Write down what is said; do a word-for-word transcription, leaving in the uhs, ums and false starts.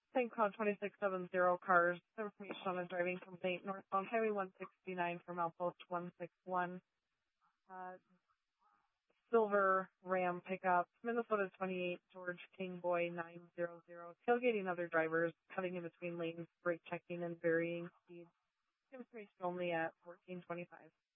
Saint Cloud twenty-six seventy cars. Information on a driving complaint northbound Highway one sixty-nine from Outpost one sixty-one. Uh, Silver Ram pickup, Minnesota twenty-eight, George King Boy nine hundred, tailgating other drivers, cutting in between lanes, brake checking, and varying speeds. Information only at fourteen twenty-five.